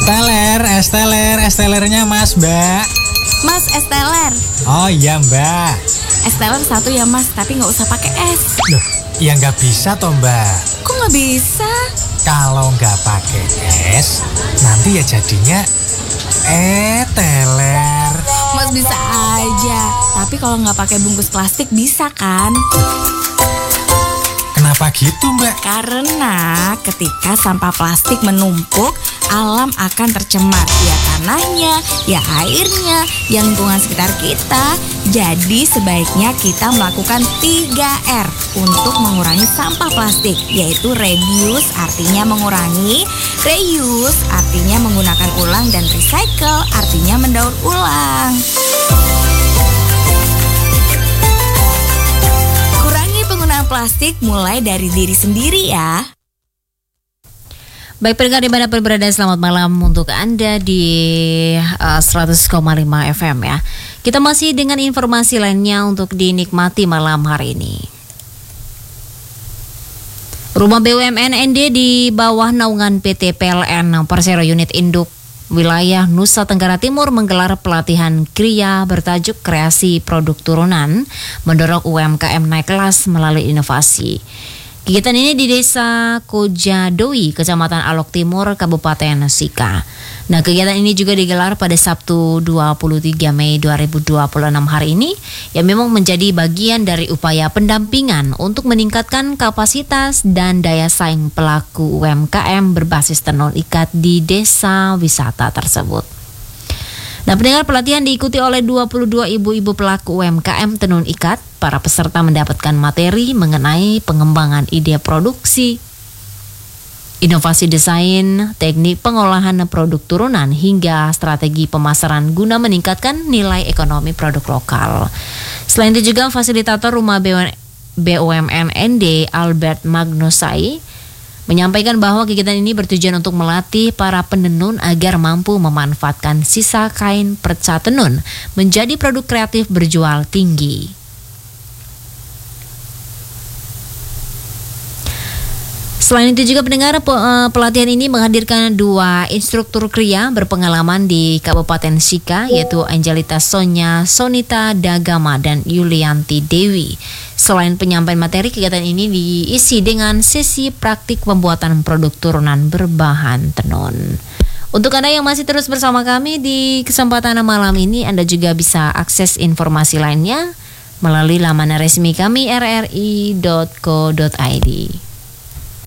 Es telernya Mas, Mbak. Mas, es teler. Oh iya, Mbak. Es teler satu ya Mas, tapi nggak usah pakai es. Loh, ya nggak bisa toh, Mbak. Kok nggak bisa? Kalau nggak pakai es, nanti ya jadinya teler. Mas bisa aja, tapi kalau nggak pakai bungkus plastik bisa kan? Kenapa gitu, Mbak? Karena ketika sampah plastik menumpuk, alam akan tercemar. Ya tanahnya, ya airnya, ya lingkungan sekitar kita. Jadi sebaiknya kita melakukan 3R untuk mengurangi sampah plastik, yaitu reduce artinya mengurangi, reuse artinya menggunakan ulang, dan recycle artinya mendaur ulang. Plastik mulai dari diri sendiri ya. Baik pendengar dimanapun berada, selamat malam untuk Anda di 100,5 FM ya. Kita masih dengan informasi lainnya untuk dinikmati malam hari ini. Rumah BUMN ND di bawah naungan PT PLN Persero Unit Induk Wilayah Nusa Tenggara Timur menggelar pelatihan kriya bertajuk Kreasi Produk Turunan, mendorong UMKM naik kelas melalui inovasi. Kegiatan ini di Desa Kojadoi, Kecamatan Alok Timur, Kabupaten Sika. Nah, kegiatan ini juga digelar pada Sabtu 23 Mei 2026 hari ini, yang memang menjadi bagian dari upaya pendampingan untuk meningkatkan kapasitas dan daya saing pelaku UMKM berbasis tenun ikat di desa wisata tersebut. Nah, pendengar, pelatihan diikuti oleh 22 ibu-ibu pelaku UMKM tenun ikat. Para peserta mendapatkan materi mengenai pengembangan ide produksi, inovasi desain, teknik pengolahan produk turunan, hingga strategi pemasaran guna meningkatkan nilai ekonomi produk lokal. Selain itu juga fasilitator Rumah BUMN ND Albert Magnusai menyampaikan bahwa kegiatan ini bertujuan untuk melatih para penenun agar mampu memanfaatkan sisa kain perca tenun menjadi produk kreatif berjual tinggi. Selain itu juga pendengar, pelatihan ini menghadirkan 2 instruktur kriya berpengalaman di Kabupaten Sika, yaitu Angelita Sonya Sonita Dagama dan Yulianti Dewi. Selain penyampaian materi, kegiatan ini diisi dengan sesi praktik pembuatan produk turunan berbahan tenun. Untuk Anda yang masih terus bersama kami di kesempatan malam ini, Anda juga bisa akses informasi lainnya melalui laman resmi kami rri.co.id.